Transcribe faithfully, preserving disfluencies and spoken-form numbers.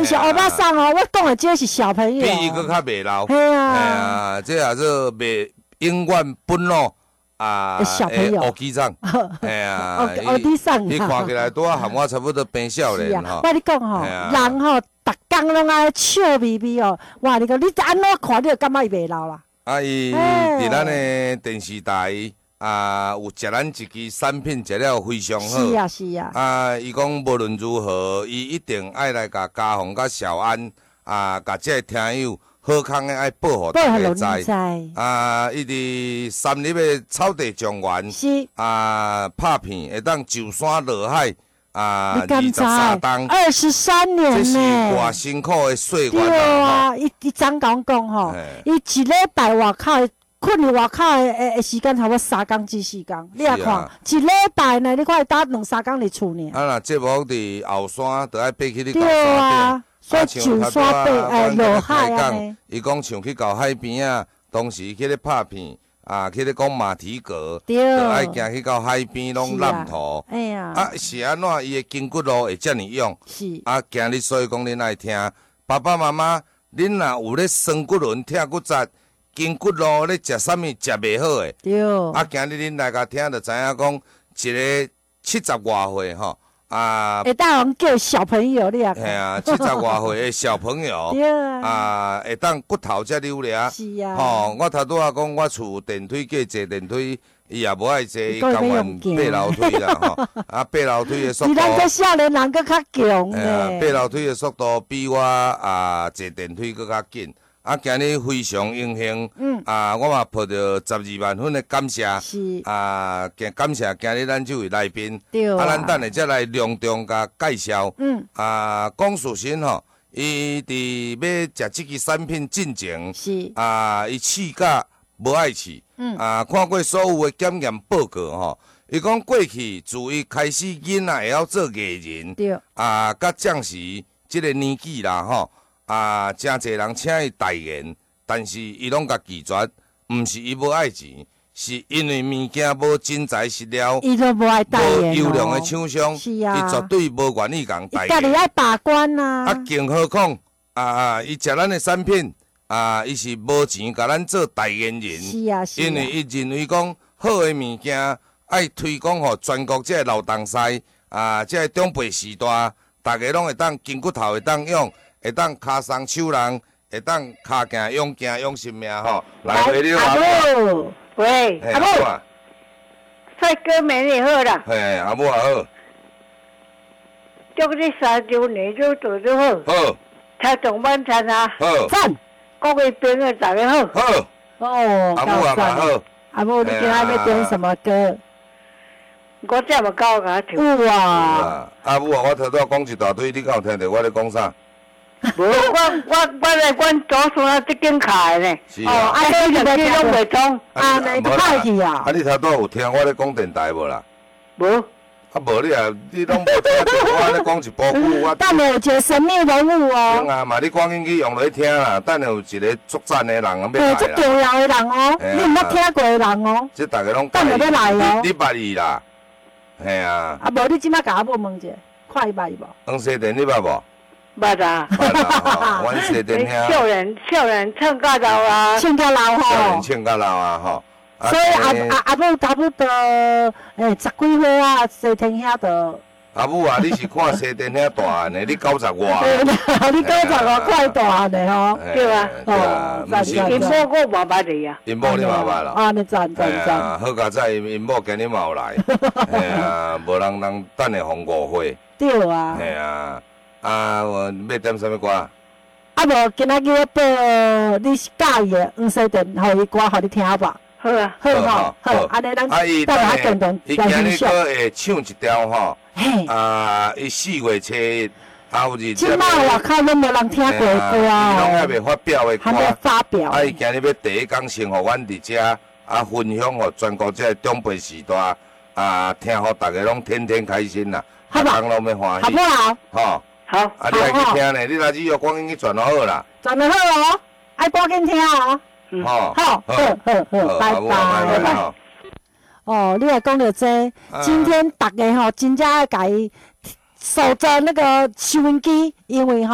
是欧巴桑哦，我讲的这是小朋友。 比伊搁较袂老。 嘿啊， 哎呀，这也是袂永远不老啊。 小朋友。 乌鸡掌。哎呀， 乌鸡掌。 伊看起来拄啊含我差不多变少年吼。 我你讲吼，人吼，逐工拢爱笑眯眯哦。哇，你讲你安怎看，你就感觉伊袂老啦。 啊，伊伫咱的电视台。啊，有食咱一支产品食了非常好。 是啊，是啊。 啊，伊讲无论如何，伊一定爱来甲家宏、甲小安啊，甲这听友好康的爱报互大家知。啊，伊伫三立的草地状元是啊，拍片会当上山落海啊， 二十三档，二十三年呢。 这是偌辛苦的岁月啊！ 对啊，伊伊昨讲讲吼，伊一礼拜外口。困伫外口的诶时间差不多三工至四工，你也看一礼拜呢，你看打两三工伫厝呢。 啊，若节目伫后山，就爱爬去你高山顶。对啊， 所以上山爬诶落海啊。 伊讲像去到海边啊，当时去咧拍片啊，去咧讲马蹄格， 就爱行去到海边拢烂土。 哎呀， 啊是安怎伊的筋骨路会遮尔勇？ 是啊，今日所以讲恁爱听，爸爸妈妈，恁若有咧酸骨轮、疼骨折。筋骨路咧食啥物食袂好诶？ 对。 啊，今日恁来甲听就知影讲，一个七十外岁吼啊。 会当叫小朋友你啊？ 系啊，七十外岁诶小朋友。 对啊。 啊，会当骨头才溜咧。 是啊。 吼，我头拄仔讲，我厝电梯计坐电梯，伊也无爱坐，伊甘愿爬楼梯啦吼。啊，爬楼梯诶速度。是咱个少年人搁较强诶。爬楼梯诶速度比我啊坐电梯搁较紧。啊，今日非常荣幸，嗯、啊，我嘛抱着十二万分的感谢， 是啊，感感谢今日咱这位来宾， 对啊， 啊，咱等下再来隆重甲介绍， 嗯， 啊，江树新吼，伊伫要食这支产品进前， 是， 啊，伊试甲无爱试，嗯，啊，看过所有的检验报告吼，伊讲过去自伊开始囡仔会晓做艺人， 对， 啊，甲暂时即个年纪啦吼。啊，真侪人请伊代言，但是伊拢甲拒绝，毋是伊无爱钱，是因为物件无真材实料， 伊都无爱代言， 无优良的厂商， 是啊， 伊绝对无愿意共代言。 伊家己爱把关呐。 啊，更何况啊，伊食咱的产品啊，伊是无钱甲咱做代言人， 是啊，是啊， 因为伊认为讲好的物件爱推广互全国这老东西啊，这长辈时代，大家拢会当筋骨头会当用。会当骹松手人，会当骹行勇行勇性命吼。来，回你阿母，喂， 阿母， 帅哥美女好啦。 嘿，阿母也好。 祝你三周年就做就好。 好。 吃中晚餐啊。 好。 赞。各位朋友大家好。 好。 哦， 阿母也蛮好。 阿母，你今仔要点什么歌？ 我这么高甲唱。 哇！ 阿母啊，我头拄讲一大堆，你敢有听到我咧讲啥？ 无，我我我来阮祖孙啊，即间卡呢。 是啊。哦， 啊，你就你拢袂通， 啊，你都歹去啊。 啊，你头拄有听我咧讲电台无啦？ 无。 啊，无你啊，你拢无听到我咧讲一部句，我。 等下有一个神秘人物哦。 对啊，嘛你赶紧去用来听啦。等下有一个作战的人要来啦。 最重要的人哦，你毋捌听过的人哦。 即大家拢。 等下要来哦。 你捌伊啦？系啊。 啊，无你即摆甲阿母问者，看伊捌伊无？ 黄西田你捌无？ 捌啊。 捌啦，阮西田遐。 少年少年唱到老啊。 唱到老吼。 少年唱到老啊吼。 所以阿阿阿母差不多诶十几岁啊，西田遐都。 阿母啊，你是看西田遐大汉的，你九十外。 你九十外快大汉的吼。 对啊。 哦， 但是因某我无捌你啊。 因某你嘛捌啦。 啊，你赞赞赞。 好佳哉，因某今日嘛有来。嘿啊，无人人等下放误会。 对啊。 嘿啊，啊，要点什么歌？ 啊无，今仔日我播你是介意的黄西田，互伊歌，互你听吧。 好啊， 好好好，安尼咱等下共同伊今日搁会唱一条吼， 嘿， 啊，伊四月初一啊有日。 即摆外口拢无人听过歌啊， 伊拢还未发表的歌。 还没发表。 啊，伊今日要第一工先互阮伫遮啊分享互全国这长辈时代啊，听互大家拢天天开心啦， 好吧？ 人拢要欢喜。 好不好？ 好。 好。 啊，你来去听咧，你若只要赶紧去转好啦。 转得好哦，爱赶紧听哦。 嗯，好， 好，好，好，好，拜拜。哦，你也讲到这，今天大家吼真正爱甲伊守着那个收音机，因为吼。